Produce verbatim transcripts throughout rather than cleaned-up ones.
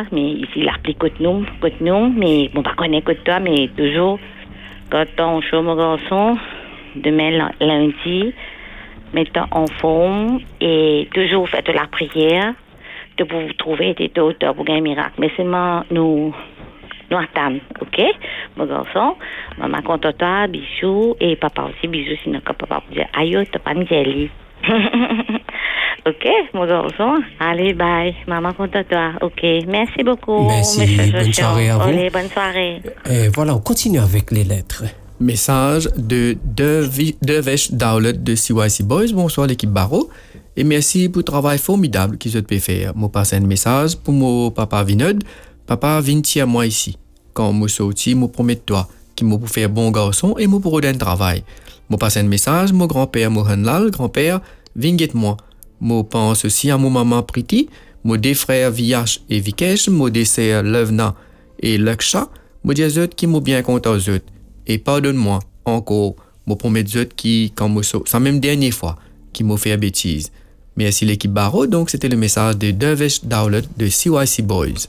toi, mais ici, il appelé Cotonou, Cotonou, mais bon, pas connaître toi, mais toujours, quand on chaud, mon garçon, demain, lundi, mettons en forme, et toujours faites la prière, de pour vous trouver des d'autres pour gagner un miracle. Mais seulement, nous, nous attendons, ok? Mon garçon, maman contre toi, bisous, et papa aussi, bisous, sinon quand papa vous dit, aïe, t'as pas mis d'aller. Ok, mon garçon. Allez, bye. Maman contre toi. Ok, merci beaucoup. Merci, bonne soirée à vous. Allez, bonne soirée. Et voilà, on continue avec les lettres. Message de Devesh Dowlett de C Y C Boys. Bonsoir l'équipe Barreau. Et merci pour le travail formidable qu'ils ont pu faire. Je passe un message pour mon papa Vinod. Papa, viens à moi ici. Quand je sorti, je promets toi qu'il m'a pour faire bon garçon et je pour donner un travail. Je passe un message, mon grand-père Mohanlal, grand-père, viens moi. Je pense aussi à mon maman Priti, mon deux frères Viyash et Vikesh, mon deux sœurs Levna et Laksha, mon dis eux qui m'ont bien compté aux autres. Et pardonne-moi encore, mon promets eux qui, quand moi ça même dernière fois, qui m'ont fait bêtise. Merci l'équipe Barreau, donc c'était le message de Devesh Dowlett de C Y C Boys.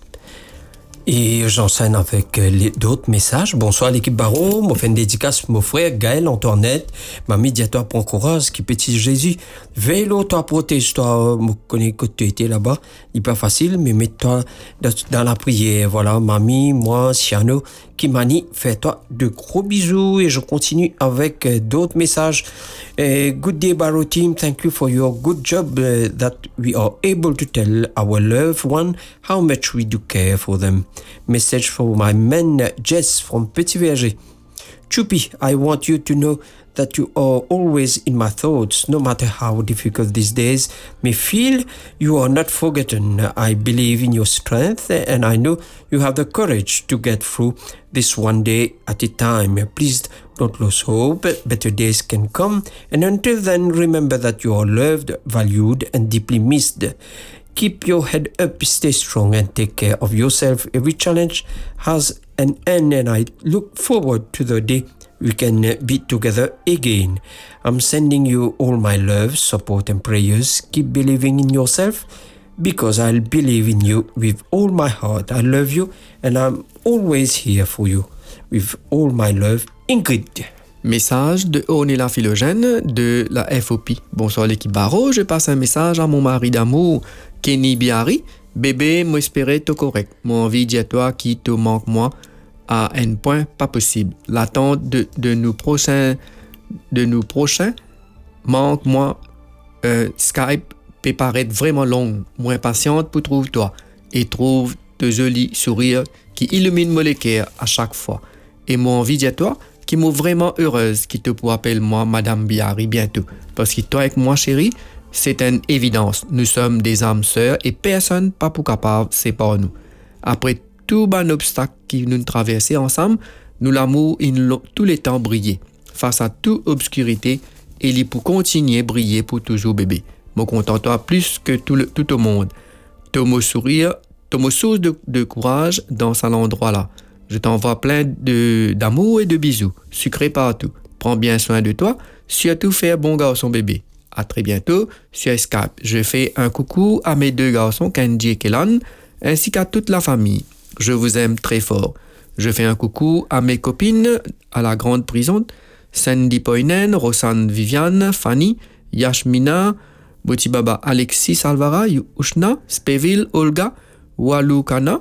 Et j'enchaîne avec les, d'autres messages. Bonsoir l'équipe Barreau, mon fait une dédicace mon frère Gaël Antoinette, ma médiateur pour courage, qui petit Jésus. Vélo, toi protège-toi, me connais que tu étais là-bas, il pas facile, mais mets-toi dans la prière. Voilà, mamie, moi, Siano, Kimani, fais-toi de gros bisous et je continue avec d'autres messages. Uh, good day Barreau team, thank you for your good job uh, that we are able to tell our loved one how much we do care for them. Message for my man Jess from Petit Verger. Chupi, I want you to know that you are always in my thoughts, no matter how difficult these days may feel. You are not forgotten. I believe in your strength and I know you have the courage to get through this one day at a time. Please don't lose hope. Better days can come. And until then, remember that you are loved, valued, and deeply missed. Keep your head up, stay strong, and take care of yourself. Every challenge has an end, and I look forward to the day we can be together again. I'm sending you all my love, support, and prayers. Keep believing in yourself, because I'll believe in you with all my heart. I love you, and I'm always here for you. With all my love, Ingrid. Message de Ornella Philogène de la F O P. Bonsoir l'équipe Barreau, je passe un message à mon mari d'amour, Kenny Biari. Bébé, moi espérer tout correct. Mon envie dit à toi qui te manque moi à un point pas possible. L'attente de, de nous prochains de nous prochains manque moi euh, Skype peut paraître vraiment long. Moi impatiente pour trouver toi et trouve de jolis sourires qui illuminent mon cœur à chaque fois. Et mon envie dit à toi qui m'est vraiment heureuse qui te pour appeler moi Madame Biari bientôt. Parce que toi avec moi chérie, c'est une évidence. Nous sommes des âmes sœurs et personne pas pour capable séparer nous. Après tout bon obstacle qui nous traversait ensemble, nous l'amour in tous les temps briller. Face à toute obscurité, il est pour continuer briller pour toujours bébé. Me contente-toi plus que tout le tout au monde. Ton sourire, ton source de, de courage dans cet endroit là. Je t'envoie plein de, d'amour et de bisous, sucrés partout. Prends bien soin de toi, surtout fais bon garçon bébé. À très bientôt sur Skype. Je fais un coucou à mes deux garçons, Kenji et Kellan, ainsi qu'à toute la famille. Je vous aime très fort. Je fais un coucou à mes copines à la grande prison, Sandy Poinen, Rosanne Viviane, Fanny, Yashmina, Botibaba Alexis Alvara, Ushna, Speville, Olga, Walukana,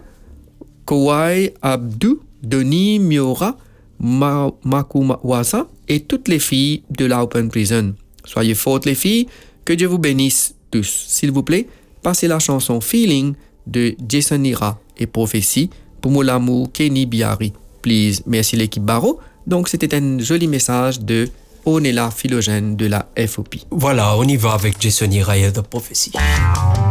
Kowai, Abdou, Denis, Miora, Ma- Makumawasa et toutes les filles de la Open Prison. Soyez fortes les filles, que Dieu vous bénisse tous. S'il vous plaît, passez la chanson Feeling de Jason Ira et Prophétie pour mon amour Kenny Biari. Please, merci l'équipe Barreau. Donc c'était un joli message de Ornella Philogène de la F O P. Voilà, on y va avec Jason Ira et The Prophecy.